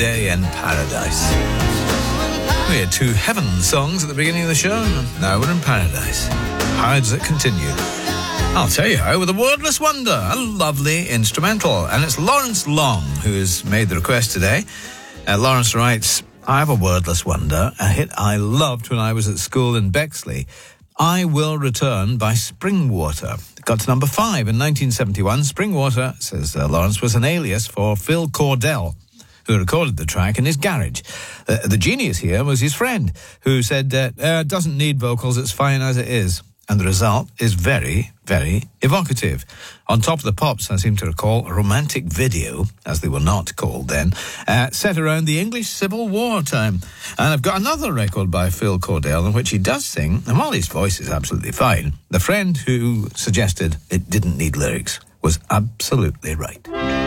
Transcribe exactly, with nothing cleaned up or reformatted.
Day in Paradise. We had two Heaven songs at the beginning of the show. Now we're in Paradise. How does it continue? I'll tell you how, with a Wordless Wonder, a lovely instrumental. And it's Lawrence Long who has made the request today. Uh, Lawrence writes, I have a Wordless Wonder, a hit I loved when I was at school in Bexley. I Will Return by Springwater. It got to number five in nineteen seventy-one. Springwater, says uh, Lawrence, was an alias for Phil Cordell, who recorded the track in his garage. Uh, the genius here was his friend, who said, uh, uh, doesn't need vocals, it's fine as it is. And the result is very, very evocative. On Top of the Pops, I seem to recall, a romantic video, as they were not called then, uh, set around the English Civil War time. And I've got another record by Phil Cordell in which he does sing, and while his voice is absolutely fine, the friend who suggested it didn't need lyrics was absolutely right.